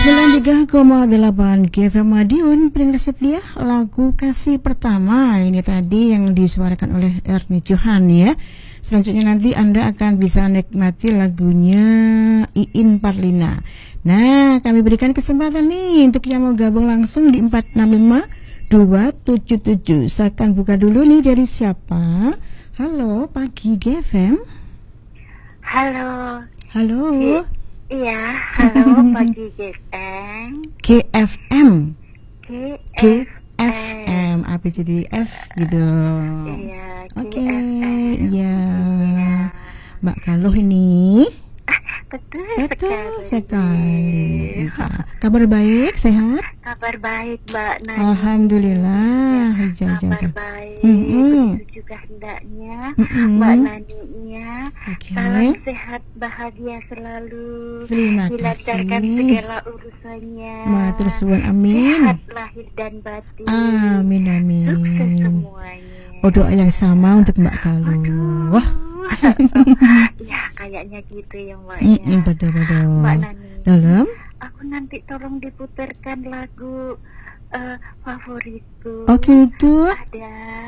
93,8 GFM Madiun, pendengar setia, lagu Kasih Pertama ini tadi yang disuarakan oleh Ernie Johan ya. Selanjutnya nanti Anda akan bisa nikmati lagunya Iin Parlina. Nah, kami berikan kesempatan nih untuk yang mau gabung langsung di 465-277. Saya akan buka dulu nih dari siapa. Halo, pagi GFM. Halo. Halo. Iya, halo pagi GFM. GFM. GFM. Apa jadi F gitu. Iya, Oke, GFM. ya. Iya. Mbak Kaluh ini. Betul sekali. Kabar baik, sehat? Kabar baik, Mbak Nani. Alhamdulillah. Ya, kabar baik. Begitu juga hendaknya Mbak Naninya. Okay. Salam sehat, bahagia selalu. Terima dilancarkan kasih. segala urusannya. Matur suwun, amin. Sehat lahir dan batin. Amin. Sukses semuanya. Oh, doa yang sama untuk Mbak Kaluh. Wah. Ya, kayaknya gitu ya, Mbak ya. Betul. Mbak Nani. Dalam? Aku nanti tolong diputarkan lagu favoritku. Oh gitu. Ada.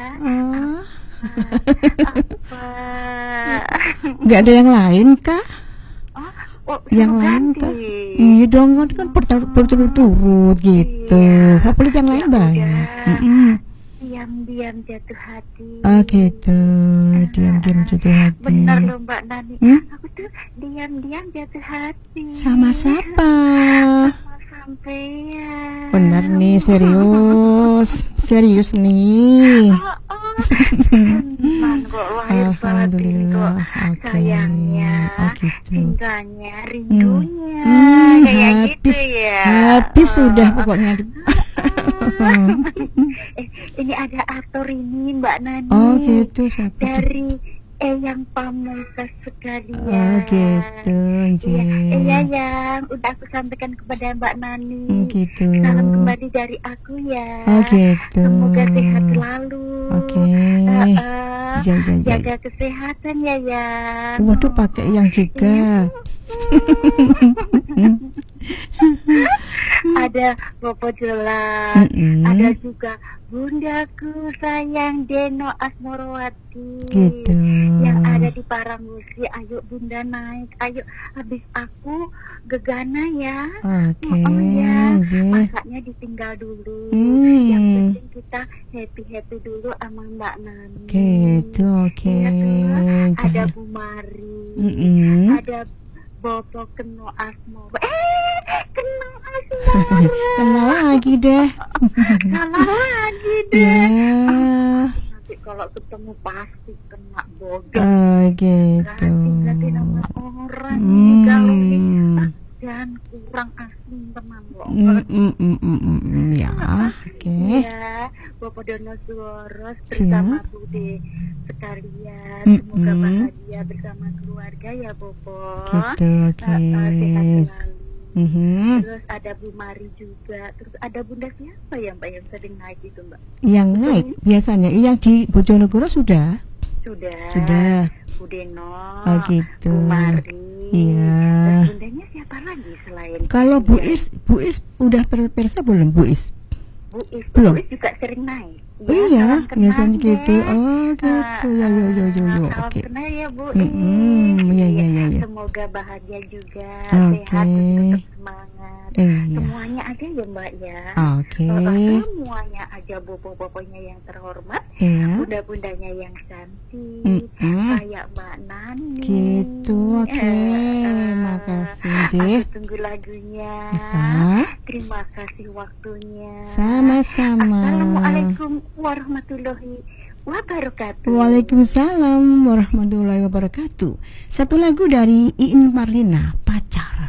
Apa? Gak ada yang lain kah? Yang lain ganti. kah? Iya dong, kan berturut-turut gitu. Iya. Favorit yang lain banyak. Diam-diam jatuh hati. Oh gitu. Diam-diam jatuh hati. Benar loh Mbak Nani. Aku tuh diam-diam jatuh hati. Sama siapa? Sama sampean. Benar nih, serius nih. Senang kok, lahir batin kok. Sayangnya, tinggalnya, rindunya, kayak gitu ya. Habis sudah pokoknya. Ini ada aktor ini Mbak Nani. Oh gitu, siapa? Dari yang pamungkas sekalian. Oh gitu, Iya yang udah aku sampaikan kepada Mbak Nani. Gitu. Salam kembali dari aku ya. Oh gitu. Semoga sehat selalu. Oke. Jaga kesehatan ya ya. Waduh, pakai yang juga. Ada Bopo Jelas, ada juga Bundaku Sayang Deno Asmorowati gitu. Yang ada di Paranggusi. Ayo Bunda naik, ayo habis aku gegana ya. Oke. Ya, masaknya ditinggal dulu. Yang penting kita happy dulu sama Mbak Nani. Gitu, oke. Ada Bu Mari, ada Bopo Keno Asmo. Keno Asmo. Kenal lagi deh. Ya. Nanti kalau ketemu pasti kena bodoh. Oh gitu. Berarti nama orang kalau dan kurang asing teman Ya, oke. Ya, Bopo Donosuworos bersama Bude sekalian. Semoga bahagia bersama keluarga ya Bopo. Gitu, oke. Sehat selalu. Terus ada Bu Mari juga. Terus ada Bunda siapa ya Mbak yang sering naik itu Mbak? Yang naik biasanya yang di Bojonegoro sudah. Bu Deno. Oh gitu. Bu Mari. Iya. Dan bundanya siapa lagi selain? Kalau Bu Is udah persa belum Bu Is? Belum. Bu Is juga sering naik. Ya, iya, biasanya gitu. Oh gitu. Ya. Oke. Kenal ya Bu. Iya. Semoga bahagia juga, sehat, tetap semangat. Semuanya aja ya Mbak ya. Oke. Semuanya aja bopo-boponya yang terhormat, bunda-bundanya yang cantik, kayak Mbak Nani. Gitu, oke. Makasih. Aku tunggu lagunya. Bisa. Terima kasih waktunya. Sama-sama. Assalamualaikum warahmatullahi wabarakatuh. Waalaikumsalam warahmatullahi wabarakatuh. Satu lagu dari Iin Parlina, Pacar.